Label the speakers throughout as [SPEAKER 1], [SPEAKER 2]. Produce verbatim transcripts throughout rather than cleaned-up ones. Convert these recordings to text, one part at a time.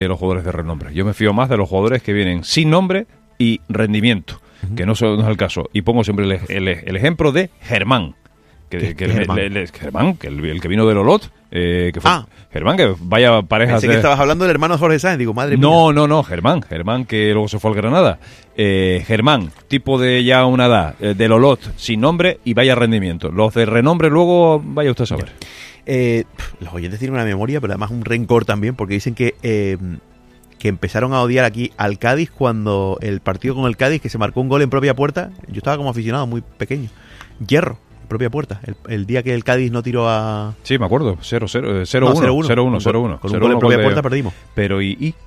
[SPEAKER 1] de los jugadores de renombre. Yo me fío más de los jugadores que vienen sin nombre y rendimiento, uh-huh. que no, so, no es el caso. Y pongo siempre el, el, el ejemplo de Germán. Que,
[SPEAKER 2] ¿Qué,
[SPEAKER 1] que
[SPEAKER 2] qué
[SPEAKER 1] el,
[SPEAKER 2] Germán?
[SPEAKER 1] El, el, Germán, que el, el que vino del Olot, eh, que fue
[SPEAKER 2] ah.
[SPEAKER 1] Germán, que vaya pareja.
[SPEAKER 2] Pensé
[SPEAKER 1] de...
[SPEAKER 2] que estabas hablando del hermano Jorge Sáenz, digo, madre mía.
[SPEAKER 1] No, no, no, Germán, Germán, que luego se fue al Granada. Eh, Germán, tipo de ya una edad, eh, del Olot, sin nombre y vaya rendimiento. Los de renombre luego, vaya usted a saber.
[SPEAKER 2] Eh, los oyentes tienen una memoria, pero además un rencor también, porque dicen que... Eh, que empezaron a odiar aquí al Cádiz cuando el partido con el Cádiz, que se marcó un gol en propia puerta. Yo estaba como aficionado, muy pequeño. Hierro, en propia puerta. El, el día que el Cádiz no tiró a...
[SPEAKER 1] Sí, me acuerdo. cero cero, cero uno,
[SPEAKER 2] cero uno.
[SPEAKER 1] cero uno, cero uno.
[SPEAKER 2] Con un gol en propia puerta perdimos.
[SPEAKER 1] Pero y... y...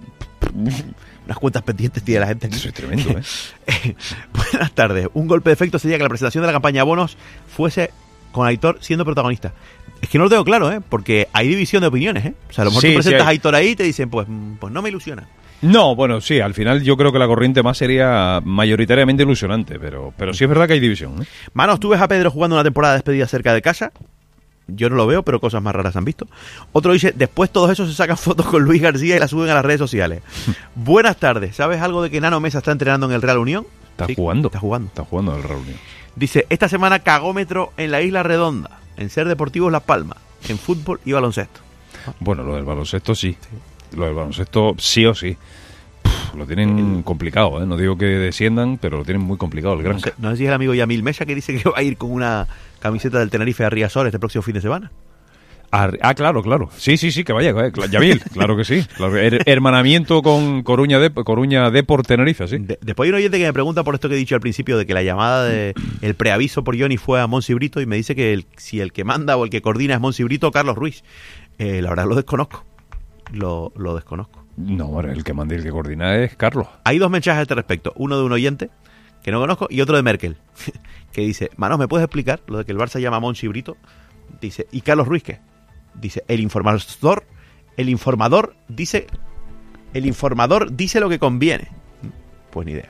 [SPEAKER 2] Unas cuentas pendientes tiene la gente aquí.
[SPEAKER 1] Eso es tremendo, ¿eh?
[SPEAKER 2] Buenas tardes. Un golpe de efecto sería que la presentación de la campaña bonos fuese con Aitor siendo protagonista. Es que no lo tengo claro, ¿eh? Porque hay división de opiniones, ¿eh? O sea, a lo mejor
[SPEAKER 1] sí,
[SPEAKER 2] tú presentas
[SPEAKER 1] sí,
[SPEAKER 2] a Aitor ahí y te dicen, pues, pues no me ilusiona.
[SPEAKER 1] No, bueno, sí, al final yo creo que la corriente más sería mayoritariamente ilusionante, pero, pero sí es verdad que hay división, ¿eh?
[SPEAKER 2] Manos, ¿tú ves a Pedro jugando una temporada de despedida cerca de casa? Yo no lo veo, pero cosas más raras han visto. Otro dice, después todos esos se sacan fotos con Luis García y las suben a las redes sociales. Buenas tardes. ¿Sabes algo de que Nano Mesa está entrenando en el Real Unión?
[SPEAKER 1] Está
[SPEAKER 2] sí,
[SPEAKER 1] jugando.
[SPEAKER 2] Está jugando.
[SPEAKER 1] Está jugando en el Real Unión.
[SPEAKER 2] Dice, esta semana cagómetro en la Isla Redonda, en Ser Deportivos Las Palmas, en fútbol y baloncesto.
[SPEAKER 1] Bueno, lo del baloncesto sí. sí. Lo del baloncesto sí o sí. Puf, lo tienen el... complicado, ¿eh? No digo que desciendan, pero lo tienen muy complicado el Granja.
[SPEAKER 2] No sé, no sé si es el amigo Yamil Mesa que dice que va a ir con una camiseta del Tenerife a Riazor este próximo fin de semana.
[SPEAKER 1] Ah, claro, claro. Sí, sí, sí, que vaya, eh. Yamil, claro que sí. Claro, her hermanamiento con Coruña de Coruña de por Tenerife, sí.
[SPEAKER 2] De después hay un oyente que me pregunta por esto que he dicho al principio, de que la llamada de el preaviso por Johnny fue a Monsi Brito, y me dice que el, si el que manda o el que coordina es Monsi Brito o Carlos Ruiz. Eh, la verdad lo desconozco. Lo, lo desconozco.
[SPEAKER 1] No, bueno, el que manda y el que coordina es Carlos.
[SPEAKER 2] Hay dos mensajes a este respecto. Uno de un oyente que no conozco y otro de Merkel, que dice, Manos, ¿me puedes explicar lo de que el Barça llama a Monsi Brito? Dice, ¿y Carlos Ruiz qué? Dice, el informador, el informador dice, el informador dice lo que conviene. Pues ni idea.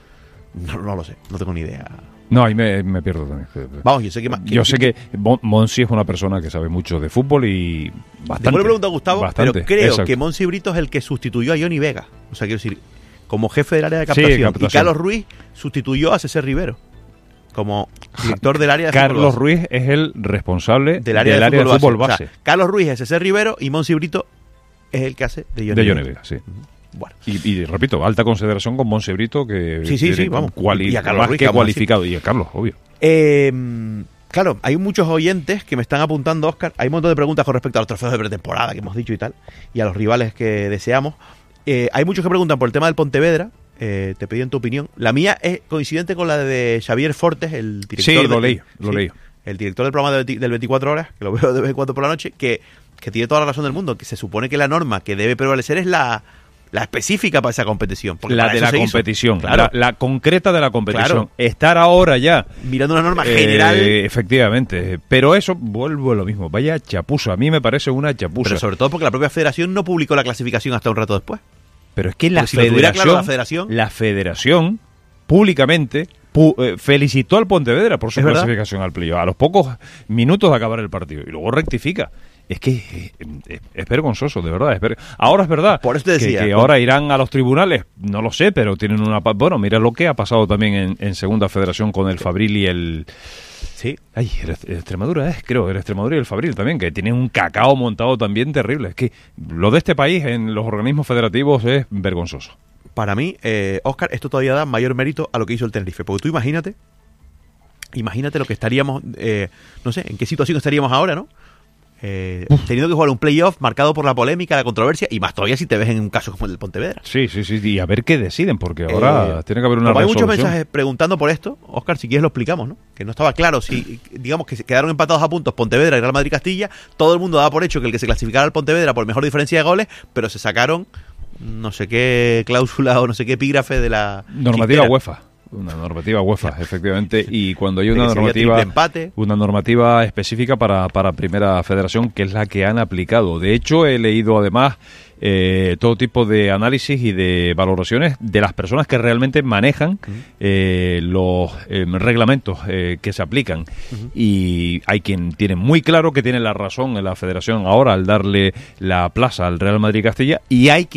[SPEAKER 2] No, no lo sé, no tengo ni idea.
[SPEAKER 1] No, ahí me, me pierdo también.
[SPEAKER 2] Vamos, yo sé que... que
[SPEAKER 1] yo sé que Monsi es una persona que sabe mucho de fútbol y bastante.
[SPEAKER 2] Después le pregunto a Gustavo,
[SPEAKER 1] bastante,
[SPEAKER 2] pero creo
[SPEAKER 1] exacto.
[SPEAKER 2] que Monsi Brito es el que sustituyó a Johnny Vega. O sea, quiero decir, como jefe del área de captación.
[SPEAKER 1] Sí, captación.
[SPEAKER 2] Y Carlos Ruiz sustituyó a César Rivero como director del área de
[SPEAKER 1] Carlos
[SPEAKER 2] fútbol base.
[SPEAKER 1] Ruiz es el responsable
[SPEAKER 2] del área,
[SPEAKER 1] del
[SPEAKER 2] de,
[SPEAKER 1] área
[SPEAKER 2] fútbol
[SPEAKER 1] de fútbol
[SPEAKER 2] base.
[SPEAKER 1] base.
[SPEAKER 2] O sea, Carlos Ruiz es César Rivero y Monsi Brito es el que hace de Johnny,
[SPEAKER 1] de Johnny
[SPEAKER 2] Vega.
[SPEAKER 1] Vega, sí.
[SPEAKER 2] Bueno.
[SPEAKER 1] Y, y repito, alta consideración con Monsi Brito, que
[SPEAKER 2] sí, sí, sí, vamos.
[SPEAKER 1] Cuali
[SPEAKER 2] Y a Carlos
[SPEAKER 1] más
[SPEAKER 2] Ruiz,
[SPEAKER 1] que
[SPEAKER 2] que
[SPEAKER 1] cualificado. Y a Carlos, obvio.
[SPEAKER 2] Eh, claro, hay muchos oyentes que me están apuntando, Óscar. Hay un montón de preguntas con respecto a los trofeos de pretemporada que hemos dicho y tal, y a los rivales que deseamos. Eh, hay muchos que preguntan por el tema del Pontevedra. Eh, te pedí en tu opinión. La mía es coincidente con la de Xavier Fortes, el director.
[SPEAKER 1] Sí, lo
[SPEAKER 2] de,
[SPEAKER 1] leí, lo
[SPEAKER 2] sí,
[SPEAKER 1] leí.
[SPEAKER 2] El director del programa de, del veinticuatro horas, que lo veo de vez en cuando por la noche, que, que tiene toda la razón del mundo, que se supone que la norma que debe prevalecer es la, la específica para esa competición.
[SPEAKER 1] La de la competición,
[SPEAKER 2] claro.
[SPEAKER 1] la, la concreta de la competición.
[SPEAKER 2] Claro.
[SPEAKER 1] Estar ahora ya
[SPEAKER 2] mirando una norma
[SPEAKER 1] eh,
[SPEAKER 2] general.
[SPEAKER 1] Efectivamente, pero eso, vuelvo a lo mismo. Vaya chapuza, a mí me parece una chapuza.
[SPEAKER 2] Pero sobre todo porque la propia federación no publicó la clasificación hasta un rato después.
[SPEAKER 1] Pero es que la,
[SPEAKER 2] si
[SPEAKER 1] federación,
[SPEAKER 2] claro, la federación,
[SPEAKER 1] la federación públicamente pu eh, felicitó al Pontevedra por su clasificación al playoff a los pocos minutos de acabar el partido y luego rectifica. Es que eh, eh, es vergonzoso, de verdad. Es ver... Ahora es verdad
[SPEAKER 2] por eso te decía,
[SPEAKER 1] que, que ahora irán a los tribunales, no lo sé, pero tienen una... Bueno, mira lo que ha pasado también en, en Segunda Federación con el Fabril y el...
[SPEAKER 2] Sí.
[SPEAKER 1] Ay, el, el Extremadura es, creo, el Extremadura y el Fabril también, que tienen un cacao montado también terrible. Es que lo de este país en los organismos federativos es vergonzoso.
[SPEAKER 2] Para mí, eh, Óscar, esto todavía da mayor mérito a lo que hizo el Tenerife. Porque tú imagínate, imagínate lo que estaríamos, eh, no sé, en qué situación estaríamos ahora, ¿no? Eh, teniendo que jugar un playoff marcado por la polémica, la controversia, y más todavía si te ves en un caso como el del Pontevedra.
[SPEAKER 1] Sí, sí, sí, y a ver qué deciden, porque ahora eh, tiene que haber una resolución.
[SPEAKER 2] Hay muchos mensajes preguntando por esto, Óscar, si quieres lo explicamos, ¿no? Que no estaba claro si, digamos que se quedaron empatados a puntos Pontevedra y Real Madrid Castilla, todo el mundo daba por hecho que el que se clasificara al Pontevedra por mejor diferencia de goles, pero se sacaron no sé qué cláusula o no sé qué epígrafe de la
[SPEAKER 1] normativa chistera. UEFA. Una normativa UEFA, efectivamente, y cuando hay una normativa una normativa específica para, para Primera Federación, que es la que han aplicado. De hecho, he leído además eh, todo tipo de análisis y de valoraciones de las personas que realmente manejan uh-huh. eh, los eh, reglamentos eh, que se aplican. Uh-huh. Y hay quien tiene muy claro que tiene la razón en la Federación ahora al darle la plaza al Real Madrid Castilla, y hay quien